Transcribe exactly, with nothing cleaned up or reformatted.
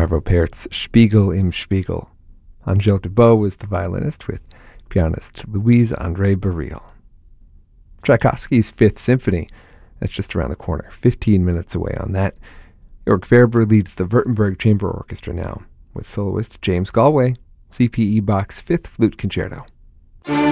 Arvo Pärt's Spiegel im Spiegel. Angèle Dubaux was the violinist with pianist Louise-André Baril. Tchaikovsky's Fifth Symphony, that's just around the corner, fifteen minutes away on that. Jörg Werber leads the Württemberg Chamber Orchestra now, with soloist James Galway, C P E Bach's Fifth Flute Concerto.